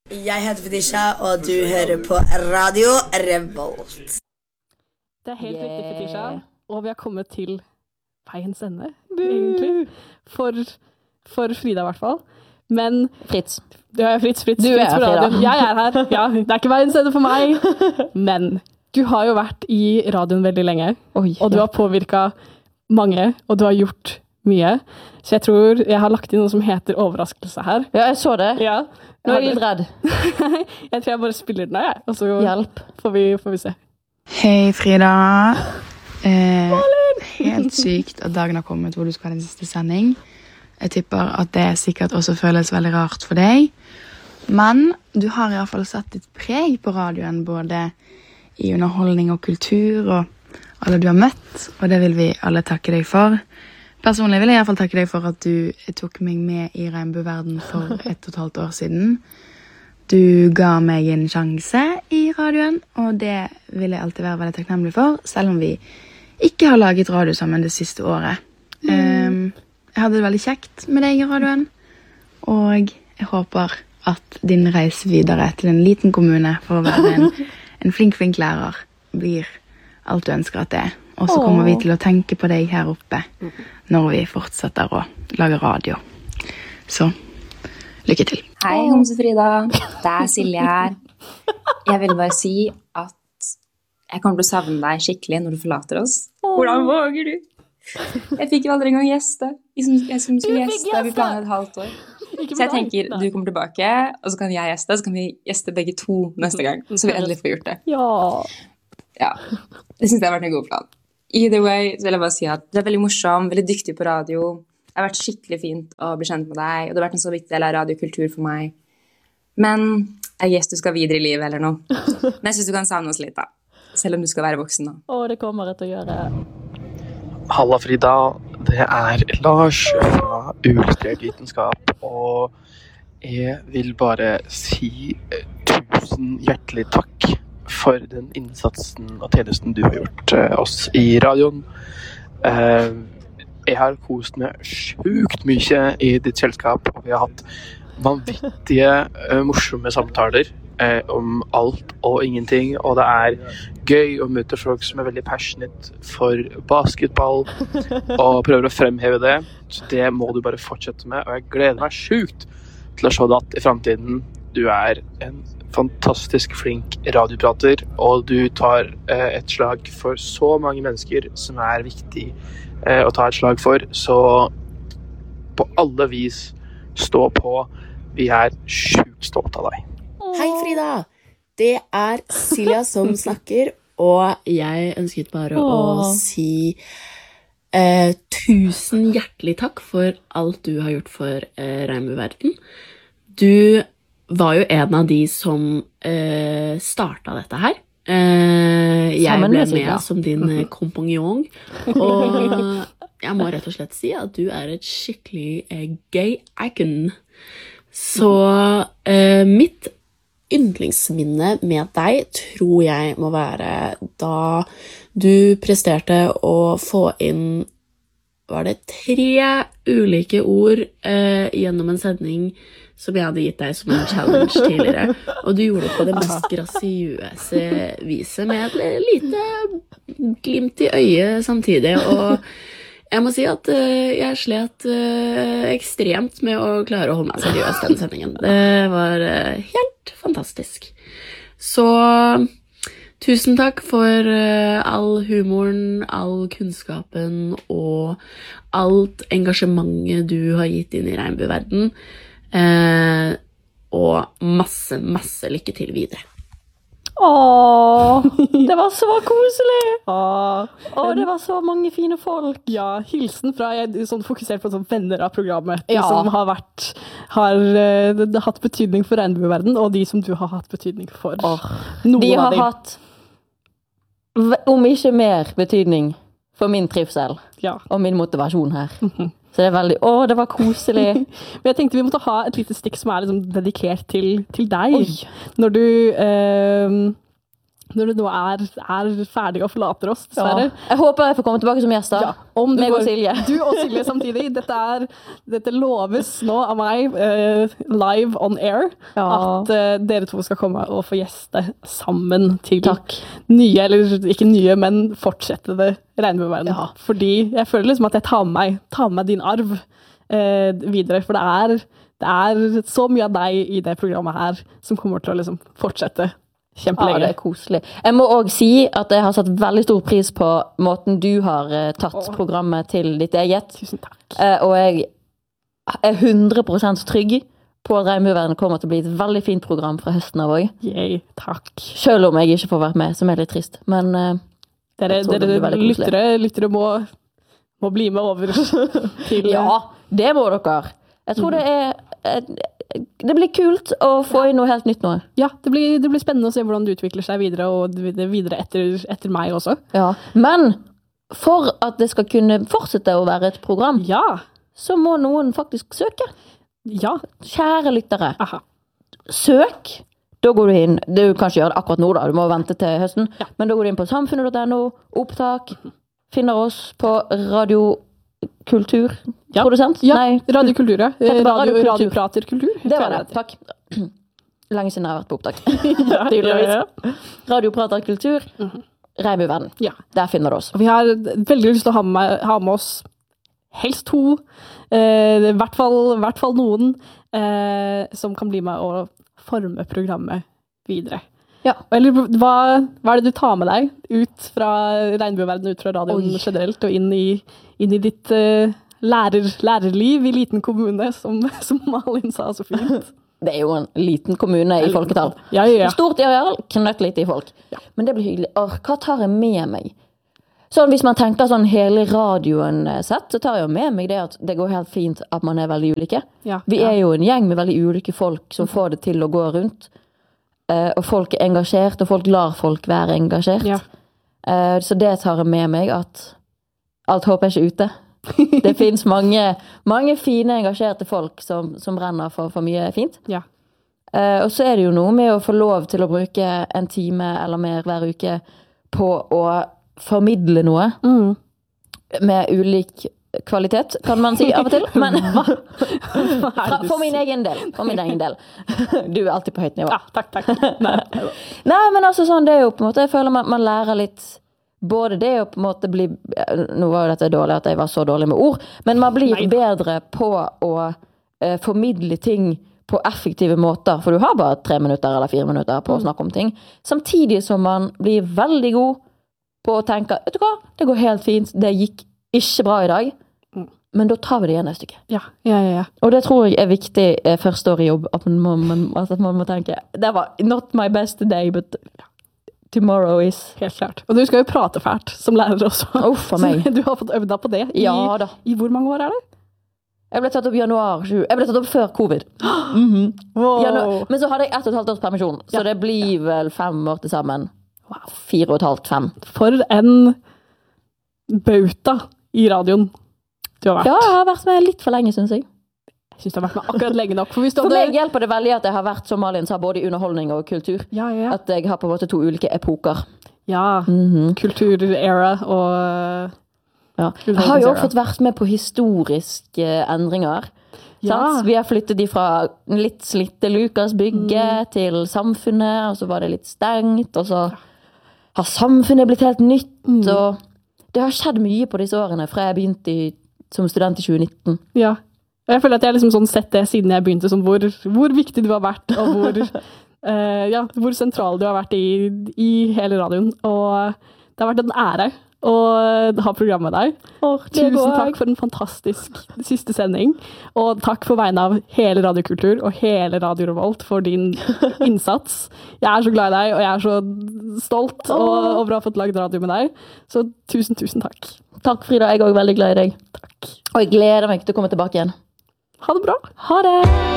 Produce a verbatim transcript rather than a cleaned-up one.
Jeg heter Fetisha, og du hører på Radio Revolt. Det er helt yeah. riktig, Fetisha. Og vi har kommet til veiens ende, egentlig. For, for Frida, i hvert fall. Men Fritz. Ja, Fritz, Fritz. Du Fritz er Frida. Jeg er her. Ja, det er ikke veiens ende for meg. Men du har jo vært i radioen veldig lenge. Oi, og du ja. har påvirket mange, og du har gjort mye. Så jeg tror jeg har lagt inn noe som heter overraskelse her. Ja, jeg så det. Ja. Nå er jeg litt redd. Jeg tror jeg bare spiller den her, og så Hjelp. Får vi, får vi se. Hei, Frida. Eh, helt sykt at dagen har kommet hvor du skal ha din siste sending. Jeg tipper at det sikkert også føles veldig rart for deg. Men du har i hvert fall satt ditt preg på radioen, både i underholdning og kultur, og alle du har møtt, og det vil vi alle takke deg for. Personlig vil jeg i hvert fall takke deg for at du tok meg med i regnbueverden for ett og et halvt år siden. Du ga meg en sjanse i radioen, og det vil jeg alltid være veldig takknemlig for, selv om vi ikke har laget radio sammen det siste året. Mm. Um, jeg hadde det veldig kjekt med deg i radioen, og jeg håper at din reise videre til en liten kommune for å være en, en flink, flink lærer blir alt du ønsker at det er. Og så kommer vi til å tenke på deg her oppe når vi fortsetter å lage radio. Så, lykke til. Hei, Homsefrida. Det er Silje her. Jeg vil bare si at jeg kommer til å savne deg skikkelig når du forlater oss. Hvordan våger du? Jeg fikk jo aldri engang gjeste. Jeg som skulle gjeste, vi planlet et halvt år. Så jeg tenker, du kommer tilbake, og så kan jeg gjeste, så kan vi gjeste begge to neste gang. Så vi endelig får gjort det. Ja. Ja, det synes jeg har vært en god plan. Either way, så vil jeg bare si at du er veldig morsom, veldig dyktig på radio. Det har vært skikkelig fint å bli kjent med deg, og det har vært en så viktig del av radiokultur for meg. Men jeg gjetter du skal videre i livet eller noe. Men jeg synes du kan savne oss litt da, selv om du skal være voksen nå. Å, det kommer jeg til å gjøre. Halla Frida, det er Lars fra Uillustrert vitenskap, og jeg vil bare si tusen hjertelig takk for den innsatsen og tjenesten du har gjort uh, oss i radioen. Uh, jeg har kost meg sjukt mye i ditt selskap, og vi har hatt vanvittige, uh, morsomme samtaler uh, om alt og ingenting, og det er gøy å møte folk som er veldig passionate for basketball, og prøver å fremheve det. Så det må du bare fortsette med, og jeg gleder meg sjukt til å se det at i fremtiden du er en fantastisk flink radioprater, og du tar eh, et slag for så mange mennesker som er viktig eh, å ta et slag for, så på alle vis stå på. Vi er sjukt stolt av deg. Hei Frida, det er Silja som snakker, og jeg ønsket bare Åh. å si eh, tusen hjertelig takk for alt du har gjort for eh, regnbueverden. Du var jo en av de som eh, startet dette her. Eh, jeg ble med ja. som din eh, kompanjong, og jeg må rett og slett si at du er et skikkelig eh, gay icon. Så eh, mitt yndlingsminne med deg tror jeg må være da du presterte å få inn, var det tre ulike ord eh, gjennom en sending som jeg hadde gitt deg som en challenge tidligere. Og du gjorde det på det mest grasiøse viset, med et lite glimt i øyet samtidig. Og jeg må si at uh, jeg slet uh, ekstremt med å klare å holde meg seriøs den sendingen. Det var uh, helt fantastisk. Så tusen takk for uh, all humoren, all kunnskapen og alt engasjementet du har gitt inn i regnbueverden. Eh, og masse, masse lykke til videre. Åh, det var så koselig. Åh, Åh det var så mange fine folk. Ja, hilsen fra jeg sånn fokusert på sånn venner av programmet, de ja. som har vært har uh, hatt betydning for regnbueverden, og de som du har hatt betydning for. Åh, Noen de har av dem. hatt om ikke mer betydning for min trivsel ja. og min motivasjon her. Så det er veldig, å, det var koselig. Men jeg tenkte vi måtte ha et lite stikk som er liksom dedikert til, til deg. Oi. Når du, eh, når du nå er, er ferdig og forlater oss, dessverre. Ja. Jeg håper jeg får komme tilbake som gjest da. Ja, om du, meg går, og Silje. Du og Silje samtidig. Dette, er, dette loves nå av meg, uh, live on air, Ja. at uh, dere to skal komme og få gjeste sammen til Takk. nye, eller ikke nye, men fortsettede regnbueverden. Ja. Fordi jeg føler liksom at jeg tar med meg, tar med meg din arv uh, videre, for det er, det er så mye av deg i det programmet her som kommer til å liksom fortsette kjempelenge. Ja, det er koselig. Jeg må også si at jeg har satt veldig stor pris på måten du har uh, tatt Åh. programmet til ditt eget. Tusen takk. Uh, og jeg er hundre prosent trygg på at Regnbueverden kommer til å bli et veldig fint program fra høsten av også. Yay, takk. Selv om jeg ikke får vært med, som er litt trist. Men uh, Dere, jeg tror det blir dere veldig koselig. lyttere, lyttere må, må bli med over til Ja, det må dere. Jeg tror det er det blir kult å få inn noe helt nytt nå. Ja, det blir, det blir spennende å se hvordan det utvikler seg videre, og videre etter, etter meg også. Ja, men for at det skal kunne fortsette å være et program, Ja, så må noen faktisk søke. ja, Kjære lyttere, aha. søk. Da går du inn, du kan ikke gjøre det akkurat nå da, du må vente til høsten, Ja. men da går du inn på samfunnet punktum no, opptak, finner oss på Radio Kultur, Ja. produsent? Ja, Nei, Radio Kultur, ja. Heter det bare Radio, Radio Kultur? Radio Prater Kultur. det var det, takk. Lenge siden jeg har vært på opptak. Ja, Tydeligvis. ja, ja. Radio Prater Kultur, Regnbueverden. Ja. Der finner du oss. Og vi har veldig lyst til å ha med, ha med oss helst to, eh, i hvert fall, i hvert fall noen, eh, som kan bli med og forme programmet videre. Ja. Eller hva, hva er det du tar med deg ut fra regnbueverden, ut fra radioen Oi. generelt, og inn i, inn i ditt eh, lærer, lærerliv i liten kommune, som, som Malin sa så fint. Det er jo en liten kommune i folketall. Ja, ja, ja. Stort i areal, knøtt litt i folk. Men det blir hyggelig. Åh, hva tar jeg med meg? Sånn, hvis man tenker sånn hele radioen sett, så tar jeg jo med meg det at det går helt fint at man er veldig ulike. Ja, Vi ja. er jo en gjeng med veldig ulike folk som får det til å gå rundt. Eh, og folk er engasjert, og folk lar folk være engasjert. Ja. Eh, så det tar jeg med meg at alt håp er ikke ute. Det finnes mange, mange fine, engasjerte folk som, som brenner for, for mye fint. Ja. Eh, og så er det jo noe med å få lov til å bruke en time eller mer hver uke på å formidle noe Mm. med ulik kvalitet, kan man si av og til. Men fra, for min egen del. For min egen del. Du er alltid på høyt nivå. Ja, takk, takk. Nei. Nei, men altså sånn, det er jo på en måte, jeg føler man, man lærer litt, både det å på en måte bli, nå var jo dette dårlig at jeg var så dårlig med ord, men man blir Neida. bedre på å eh, formidle ting på effektive måter, for du har bare tre minutter eller fire minutter på å snakke om ting, samtidig som man blir veldig god på å tenke, vet du hva, det går helt fint, det gikk ikke bra i dag, men da tar vi det igjen et stykke. Ja, ja, ja, ja. Og det tror jeg er viktig eh, første år i jobb, at man, må- man, altså at man må tenke, det var not my best day, but tomorrow is... Helt klart. Og du skal jo prate fælt som lærer også. Uff, for meg. Så du har fått øvd deg på det. I, Ja da. I hvor mange år er det? Jeg ble tatt opp i januar tjue. Jeg ble tatt opp før covid. Wow. Januar. Men så hadde jeg ett og et halvt års permisjon, så Ja. det blir vel fem år til sammen. Fire og et halvt, fem. For en bauta i radioen du har vært. Ja, jeg har vært med litt for lenge, synes jeg. Jeg synes du har vært med akkurat lenge nok. For hvis du For hadde... meg hjelper det veldig at jeg har vært, som Malin sa, både i underholdning og kultur. Ja, ja, ja. At jeg har på en måte to ulike epoker. Ja, Mhm. kultur-era og... Ja. Jeg har jo også fått vært med på historiske endringer. Ja. Sant? Vi har flyttet de fra litt slitte Lukas bygge Mm. til samfunnet, og så var det litt stengt, og så har samfunnet blitt helt nytt, Mm. og det har skjedd mye på disse årene, fra jeg begynte i, som student i tjue nitten. Ja. Og jeg føler at jeg har liksom sånn sett det siden jeg begynte, sånn hvor, hvor viktig du har vært, og hvor, eh, ja, hvor sentral du har vært i, i hele radioen. Og det har vært en ære å ha program med deg. Tusen takk for en fantastisk siste sending, og takk for vegne av hele Radiokultur og hele Radio Revolt for din innsats. Jeg er så glad i deg, og jeg er så stolt og, over å ha fått lagd radio med deg. Så tusen, tusen takk. Takk, Frida. Jeg er også veldig glad i deg. Takk. Og jeg gleder meg til å komme tilbake igjen. Ha det bra. Ha det!